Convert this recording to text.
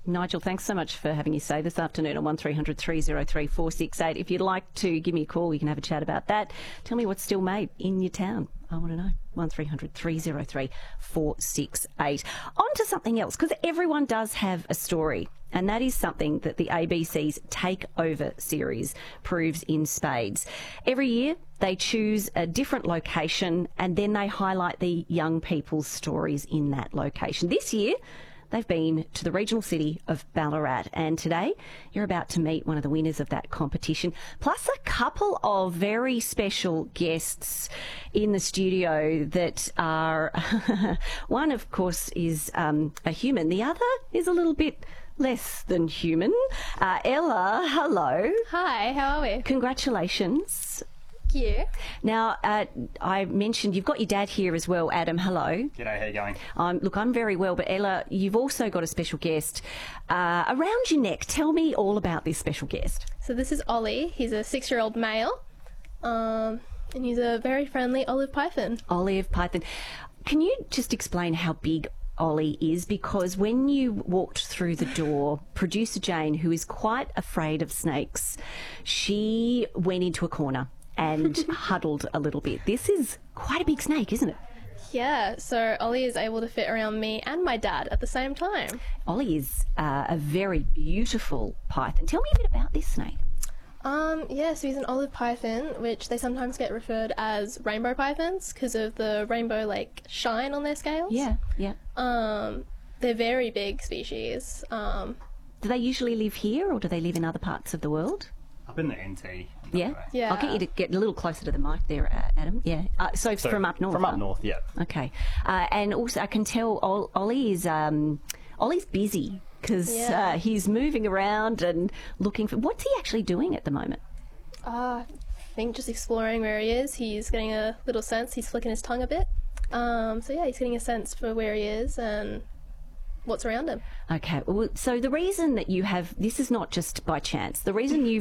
Nigel, thanks so much for having your say this afternoon on 1300 303 468. If you'd like to give me a call, we can have a chat about that. Tell me what's still made in your town. I want to know. 1300 303 468. On to something else, because everyone does have a story, and that is something that the ABC's Takeover series proves in spades. Every year they choose a different location and then they highlight the young people's stories in that location. This year they've been to the regional city of Ballarat, and today you're about to meet one of the winners of that competition, plus a couple of very special guests in the studio that are one, of course, is a human. The other is a little bit less than human. Ella, hello. Hi, how are we? Congratulations. Thank you. Now, I mentioned you've got your dad here as well, Adam. Hello. G'day, how you going? Look, I'm very well, but Ella, you've also got a special guest around your neck. Tell me all about this special guest. So this is Ollie. He's a 6-year-old male, and he's a very friendly olive python. Olive python. Can you just explain how big Ollie is? Because when you walked through the door, producer Jane, who is quite afraid of snakes, she went into a corner and huddled a little bit. This is quite a big snake, isn't it? Yeah, so Ollie is able to fit around me and my dad at the same time. Ollie is a very beautiful python. Tell me a bit about this snake. Yeah, so he's an olive python, which they sometimes get referred as rainbow pythons because of the rainbow, like, shine on their scales. Yeah, yeah. They're very big species. Do they usually live here or do they live in other parts of the world? Up in the NT. Yeah? Yeah. I'll get you to get a little closer to the mic there, Adam. Yeah. So from up north? From up north, yeah. Okay. And also I can tell Ollie is Ollie's busy because he's moving around and looking for... What's he actually doing at the moment? I think just exploring where he is. He's getting a little sense. He's flicking his tongue a bit. So yeah, he's getting a sense for where he is and what's around him. Okay, well, so the reason that you have, this is not just by chance, the reason you've